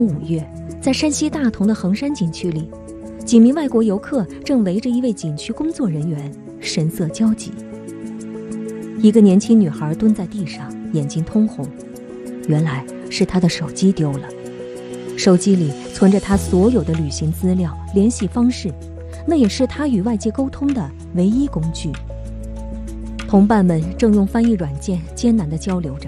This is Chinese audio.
5月，在山西大同的衡山景区里，几名外国游客正围着一位景区工作人员，神色焦急。一个年轻女孩蹲在地上，眼睛通红，原来是她的手机丢了。手机里存着她所有的旅行资料、联系方式，那也是她与外界沟通的唯一工具。同伴们正用翻译软件艰难地交流着，